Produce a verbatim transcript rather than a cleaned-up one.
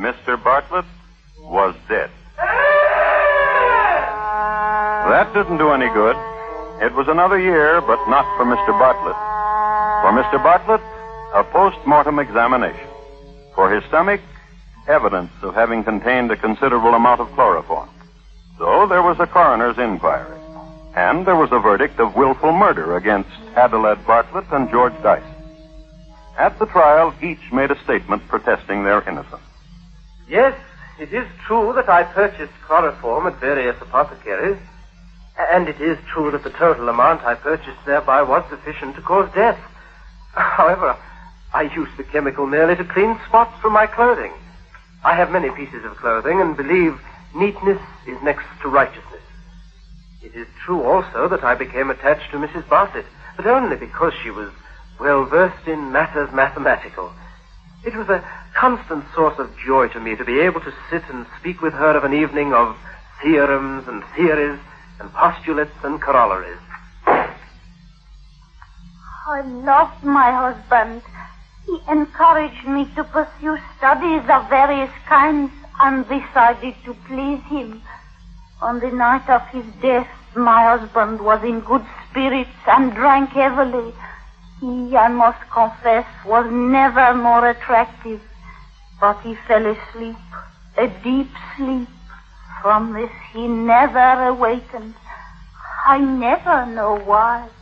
Mister Bartlett was dead. That didn't do any good. It was another year, but not for Mister Bartlett. For Mister Bartlett, a post-mortem examination. For his stomach, evidence of having contained a considerable amount of chloroform. So there was a coroner's inquiry. And there was a verdict of willful murder against Adelaide Bartlett and George Dyson. At the trial, each made a statement protesting their innocence. Yes, it is true that I purchased chloroform at various apothecaries. And it is true that the total amount I purchased thereby was sufficient to cause death. However, I used the chemical merely to clean spots from my clothing. I have many pieces of clothing and believe neatness is next to righteousness. It is true also that I became attached to Missus Bartlett, but only because she was well versed in matters mathematical. It was a constant source of joy to me to be able to sit and speak with her of an evening of theorems and theories and postulates and corollaries. I loved my husband. He encouraged me to pursue studies of various kinds and decided to please him. On the night of his death, my husband was in good spirits and drank heavily. He, I must confess, was never more attractive. But he fell asleep, a deep sleep. From this he never awakened. I never know why.